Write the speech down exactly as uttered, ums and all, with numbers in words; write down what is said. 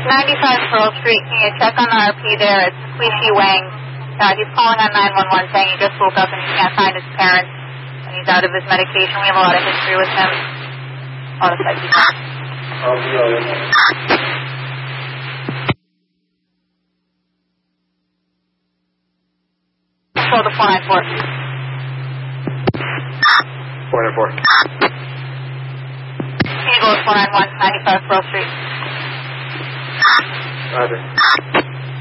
ninety-five Pearl Street. Can you check on the R P there? It's Quishi Wang. Uh, he's calling on nine one one saying he just woke up and he can't find his parents and he's out of his medication. We have a lot of history with him. A lot of psyche. I'll be all right. Control to four nine four. four nine four. Can you go to four nine one, ninety-five Pearl Street? Roger.